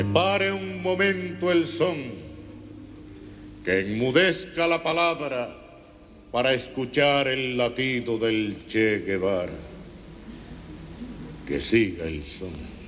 Pare un momento el son, que enmudezca la palabra para escuchar el latido del Che Guevara. Que siga el son.